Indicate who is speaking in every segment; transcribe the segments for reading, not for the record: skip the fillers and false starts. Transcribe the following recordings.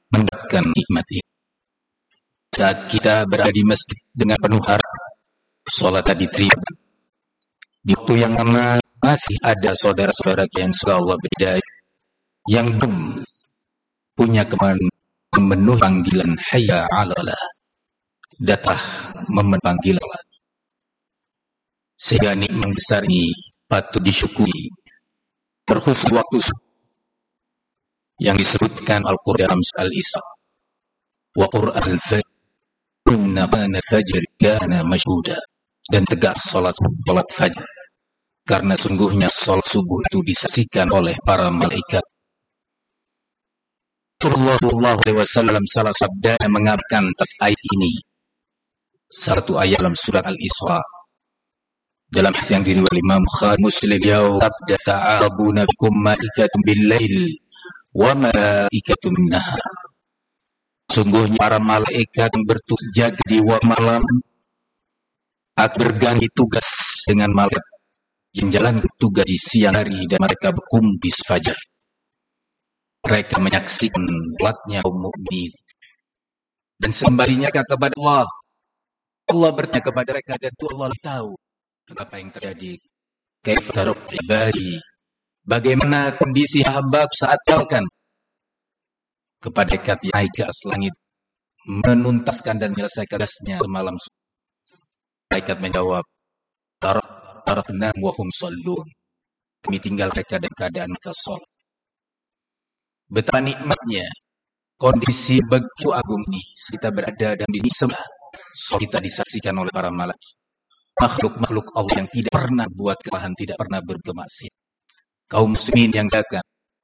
Speaker 1: mendapatkan nikmat ini. Saat kita berada di masjid dengan penuh harap, sholat diterima. Di waktu yang sama masih ada saudara-saudara yang sudah Allah berdaya, yang belum punya kemampuan memenuhi panggilan hayya 'alalah, datang memenuhi panggilan, sehingga nikmat besar ini patut disyukuri. Terkhusus waktu yang disebutkan Al-Quran dalam Al-Isra, wa Qur'an al-fajr inna qana fajr kana mashhuda, dan tegak salat fajr, karena sungguhnya salat subuh itu disaksikan oleh para malaikat. Sallallahu alaihi wasallam salah sabda yang mengatakan ayat ini, satu ayat dalam surat Al-Isra, dalam hadis yang diriwayatkan Imam Bukhari Muslim, sabda ta'abuna bikum malaikatun bil-lail wa malaikatun bin-nahar. Sungguhnya para malaikat yang bertugas jaga di malam akan berganti tugas dengan malaikat yang jalan tugas di siang hari, dan mereka berkumpul di fajar. Mereka menyaksikan salatnya kaum mukmin dan sembahnya kepada Allah. Allah bertanya kepada mereka, dan Allah tahu apa yang terjadi. Kaifa tarab ibadi, bagaimana kondisi hamba saat kan kepada dekat yang naik ke atas langit, menuntaskan dan menyelesaikan tugasnya semalam. Malaikat menjawab, tarakna wa hum shallun, kami tinggal mereka dalam keadaan kesal. Betapa nikmatnya kondisi begitu agung ini, kita berada dan di sebelah kita disaksikan oleh para malaikat, makhluk-makhluk Allah yang tidak pernah buat kesalahan, tidak pernah bermaksiat. Kaum muslimin yang jaga.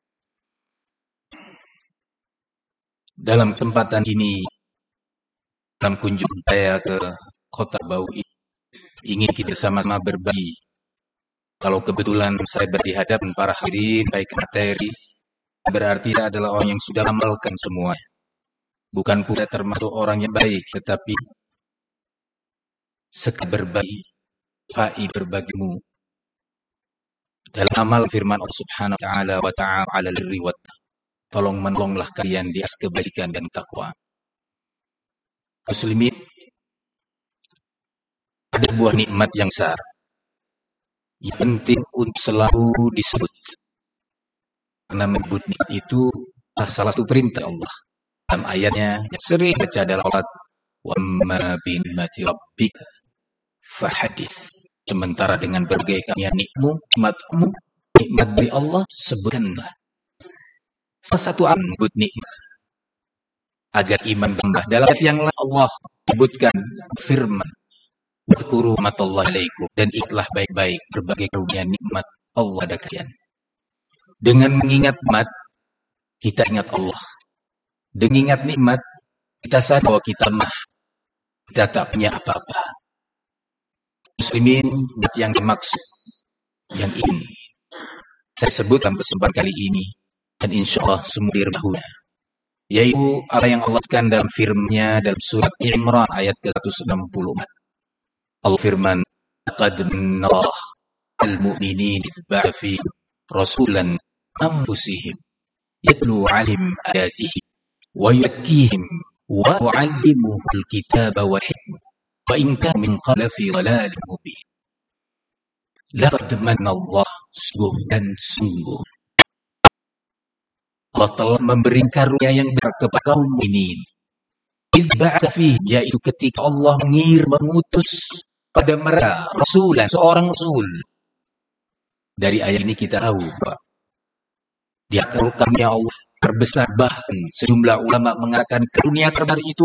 Speaker 1: Dalam kesempatan ini, dalam kunjungan saya ke Kota Bau ini, ingin kita sama-sama berbagi. Kalau kebetulan saya berhadapan para hadirin baik materi, berarti adalah orang yang sudah amalkan semua. Bukan pula termasuk orang yang baik, tetapi sekadar berbagi, berbagimu dalam amal firman Allah Subhanahu wa ta'ala, ala lirri wa tolong menolonglah kalian di atas kebaikan dan takwa. Muslimin, ada sebuah nikmat yang besar yang penting untuk selalu disebut, karena menyebut nikmat itu salah satu perintah Allah. Dalam ayatnya yang sering baca dalam salat, wa ma bi ni'mati rabbika fahadits. Sementara dengan berbagai nikmatmu, nikmat dari Allah, sebutkanlah. Salah satu menyebut nikmat agar iman tambah. Dalam ayat yang lain Allah menyebutkan firman, "Wadhkuru ni'matallahi 'alaikum", dan iklah baik-baik berbagai karunia nikmat Allah ada kalian. Dengan mengingat nikmat, kita ingat Allah. Dengan ingat nikmat, kita sadar bahwa kita lemah, kita tak punya apa-apa. Muslimin, yang dimaksud, yang ini saya sebut dalam kesempatan kali ini, dan insya Allah semua dahulu, yaitu apa yang Allah katakan dalam firman-Nya dalam surat Imran ayat ke-164. Allah firman, "Laqad manallahu 'alal mu'minina idh ba'atha fihim rasulan anfusihim yatlu 'alaihim ayatihi wa yuzakkihim wa yu'allimuhumul kitaba wal hikmah wa in kanu min qablu fi dhalalin mubin." Laqad manallahu, sungguh dan sungguh Allah telah memberi karunia yang besar kepada kaum mukminin. Idz ba'atsa fihim, yaitu ketika Allah mengutus pada mereka rasulan, seorang rasul. Dari ayat ini kita tahu bahwa di antara karunia Allah terbesar, bahkan sejumlah ulama mengatakan karunia terbesar itu